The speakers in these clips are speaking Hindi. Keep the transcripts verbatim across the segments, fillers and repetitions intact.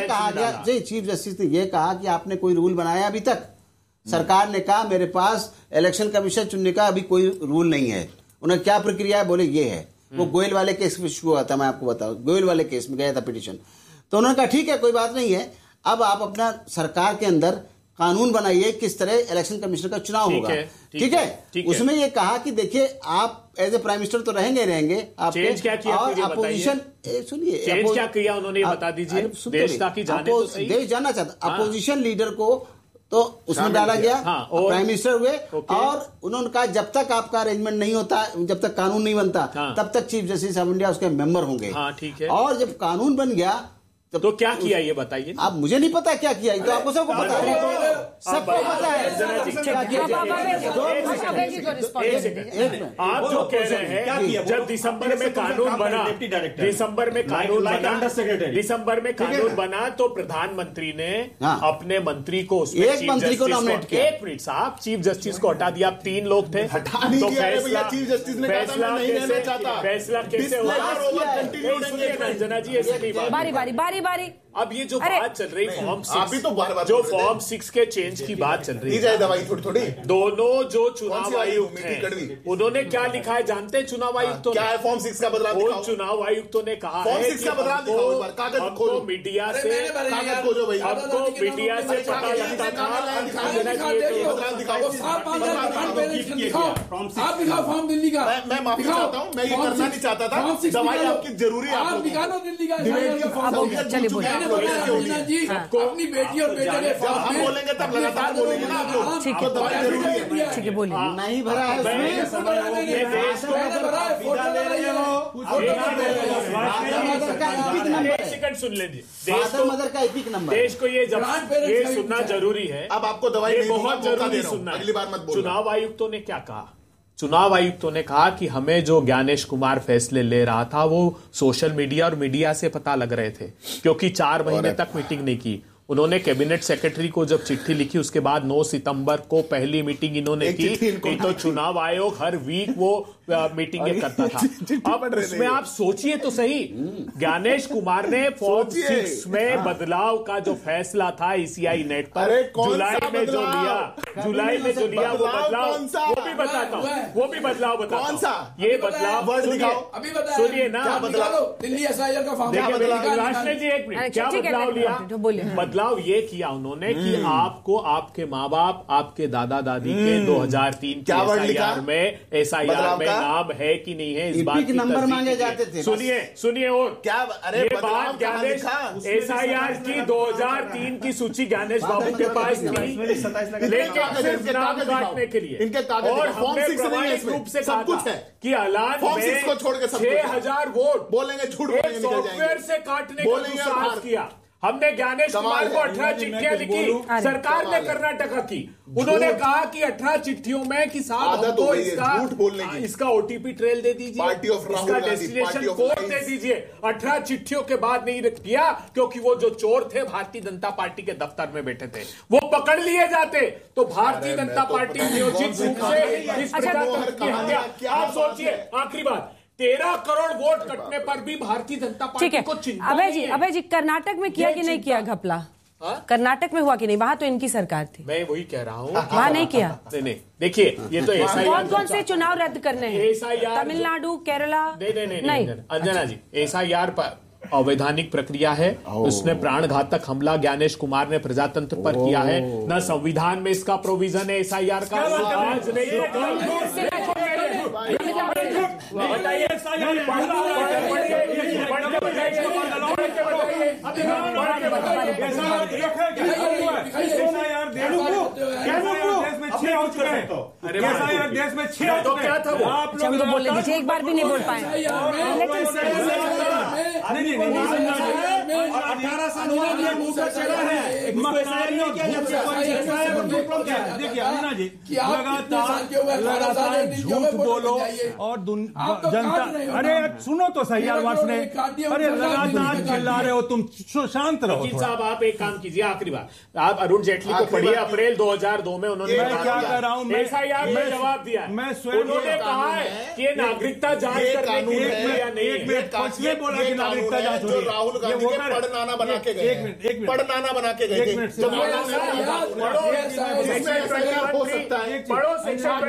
कहा गया जी, चीफ जस्टिस ने यह कहा कि आपने कोई रूल बनाया अभी तक? सरकार ने कहा मेरे पास इलेक्शन कमीशन चुनने का अभी कोई रूल नहीं है। उन्होंने क्या प्रक्रिया है, बोले ये है। वो गोयल वाले केस में शुरू हुआ था, मैं आपको बताऊं, गोयल वाले केस में गया था पिटीशन, तो उन्होंने कहा ठीक है कोई बात नहीं है, अब आप अपना सरकार के अंदर कानून बनाइए किस तरह इलेक्शन कमीशन का चुनाव होगा। ठीक है, है? उसमें ये कहा कि देखिए आप एज ए प्राइम मिनिस्टर तो रहेंगे रहेंगे आप, क्या किया और अपोजिशन, सुनिए क्या किया उन्होंने, बता दीजिए, देश ताकि जाने तो सही, देश जानना चाहता। अपोजिशन लीडर को तो उसमें डाला गया, हाँ, प्राइम मिनिस्टर हुए, और उन्होंने कहा जब तक आपका अरेंजमेंट नहीं होता, जब तक कानून नहीं बनता, हाँ, तब तक चीफ जस्टिस ऑफ इंडिया उसके मेंबर होंगे। हाँ, ठीक है। और जब कानून बन गया तो, तो क्या किया ये बताइए। आप, मुझे नहीं पता क्या किया, तो आपको सबको पता है, सबको पता है। आप जो कह रहे हैं जब दिसंबर में कानून बना, दिसंबर में कानून बना, दिसंबर में कानून बना तो प्रधानमंत्री ने अपने मंत्री को, एक मंत्री को नॉमिनेट किया। एक मिनट साहब, चीफ जस्टिस को हटा दिया, आप तीन लोग थे, तो फैसला फैसला कैसे होगा? रंजना जी ऐसे बारी बारी बारी बारी अब ये जो बात चल रही फॉर्म सिक्स, तो बार बार जो फॉर्म सिक्स के चेंज की बात चल रही है, दवाई थोड़ी थोड़ी, दोनों जो चुनाव आयुक्त हैं उन्होंने क्या लिखा है जानते हैं? चुनाव आयुक्तों क्या है फॉर्म सिक्स का बदलाव? उन चुनाव आयुक्तों ने कहा है कि हमको मीडिया से हमको मीडिया से पता लगता था, फॉर्म दिल्ली का, मैं माफी चाहता हूँ, मैं ये करना नहीं चाहता था, दवाई आपकी जरूरी है, आप निकालो दिल्ली का। चलिए बोलिए अपनी बेटी और बेटे के जब हम बोलेंगे तब लगातार बोलेंगे ना आप लोग, ठीक है, ठीक है बोलिए। नहीं भरा है सेकंड सुन लीजिए, मदर का एपिक नंबर, देश को ये ये सुनना जरूरी है। अब आपको दवाई बहुत जरूरी सुनना, अगली बार मत बोलना। चुनाव आयुक्तों ने क्या कहा? चुनाव आयुक्तों ने कहा कि हमें जो ज्ञानेश कुमार फैसले ले रहा था वो सोशल मीडिया और मीडिया से पता लग रहे थे, क्योंकि चार महीने तक मीटिंग नहीं की। उन्होंने कैबिनेट सेक्रेटरी को जब चिट्ठी लिखी उसके बाद नौ सितंबर को पहली मीटिंग इन्होंने की, की तो चुनाव आयोग हर वीक वो मीटिंगें करता था। अब उसमें आप सोचिए तो सही, ज्ञानेश कुमार ने फॉर्म सिक्स में बदलाव का जो फैसला था ईसीआई नेट पर जुलाई में जो लिया, जुलाई में जो लिया वो बदलाव, वो भी बताता हूँ, वो भी बदलाव बताता हूँ। ये बदलाव सुनिए ना, दिल्ली एसआईआर का फॉर्म, राष्ट्र जी एक मिनट, क्या बदलाव लिया? बदलाव ये किया उन्होंने कि आपको आपके माँ बाप, आपके दादा दादी के दो हज़ार तीन के एसआईआर में एसआईआर में नाम है कि नहीं है, इस बात की नंबर मांगे जाते थे। सुनिए सुनिए और क्या, अरे ये बात ज्ञानेश एसआईआर की दो हज़ार तीन की सूची ज्ञानेश बाबू के पास थी, लेकिन सिर्फ नाम काटने के लिए, इनके कागज, और हमने प्रमाणिक रूप से कहा था कि ऐलान में छह हजार वोट बोलेंगे, झूठ बोलेंगे, सॉफ्टवेयर से काटने का दुस्साहस किया। हमने ज्ञानेश कुमार को अठारह चिट्ठियां लिखी, सरकार ने कर्नाटका की, उन्होंने कहा कि अठारह चिट्ठियों में कि साहब हमको इसका इसका ओटीपी ट्रेल दे दीजिए, इसका डेस्टिनेशन कोड दे दीजिए। अठारह चिट्ठियों के बाद नहीं किया, क्योंकि वो जो चोर थे भारतीय जनता पार्टी के दफ्तर में बैठे थे, वो पकड़ लिए जाते तो भारतीय जनता पार्टी नियोजित रूप से इस प्रजातंत्र की हत्या। आप सोचिए, आखिरी बात, तेरह करोड़ वोट कटने पर भी भारतीय जनता पार्टी को चिंता नहीं है। अभय जी, अभय जी, कर्नाटक में किया कि नहीं किया घपला? कर्नाटक में हुआ कि नहीं? वहां तो इनकी सरकार थी। मैं वही कह रहा हूँ, वहां नहीं किया। नहीं नहीं, देखिए ये तो एसआईआर, कौन कौन से चुनाव रद्द करने हैं? तमिलनाडु, केरला? नहीं नहीं नहीं अंजना जी, एसआईआर पर अवैधानिक प्रक्रिया है, उसने प्राण घातक हमला ज्ञानेश कुमार ने प्रजातंत्र पर किया है, न संविधान में इसका प्रोविजन है एसआईआर का। आज नहीं बताइए, देश में छह तो क्या था वो? आप लोग तो बोल दीजिए, एक बार भी नहीं बोल पाए। नहीं नहीं नहीं, अठारह साल देखिए अन्ना जी, लगातार झूठ बोलो और जनता, अरे सुनो तो सही आवाज ने, अरे लगातार चिल्ला रहे हो तुम, शांत रहो साहब। आप एक काम कीजिए, आखिरी बात, आप अरुण जेटली को पढ़िए, अप्रैल दो हज़ार दो में उन्होंने क्या कर रहा हूँ, एसआईआर में जवाब दिया, मैं स्वयं उन्होंने कहा है कि ये नागरिकता जांच करने की प्रक्रिया नहीं है। बोला कि नागरिकता जांच हो रही है, पढ़नाना बना के गए, एक मिनट, एक मिनट, पढ़नाना बना के गए थे। एक मिनट, जब हो सकता है पढ़ो section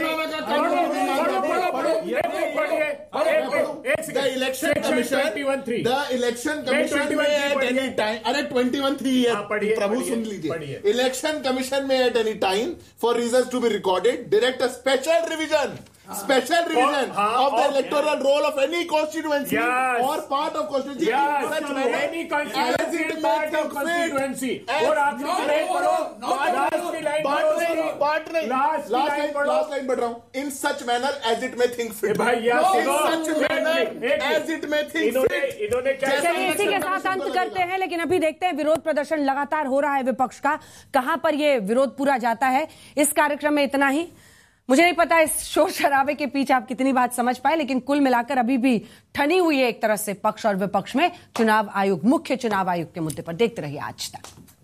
The election commission, the election commission में at any time, अरे twenty-one three है, प्रभु सुन लीजिए, election commission में at any time for reasons to be recorded direct a special revision, special revision of the electoral roll of any constituency or part of constituency in such manner any constituency part of constituency और आखिरी लाइन पढ़ो, लास्ट की लाइन पढ़ो, पार्ट नहीं, लास्ट लाइन लास्ट लाइन पढ़ रहा हूँ, in such manner as it may think fit, भाई यार in such manner as it may think fit। इन्होंने क्या, चलिए इसी के साथ अंत करते हैं, लेकिन अभी देखते हैं विरोध प्रदर्शन लगातार हो रहा है विपक्ष का, कहां पर ये विरोध पूरा जाता है। इस कार्यक्रम में इतना ही। मुझे नहीं पता इस शोर शराबे के पीछे आप कितनी बात समझ पाए, लेकिन कुल मिलाकर अभी भी ठनी हुई है एक तरह से पक्ष और विपक्ष में चुनाव आयोग, मुख्य चुनाव आयोग के मुद्दे पर। देखते रहिए आज तक।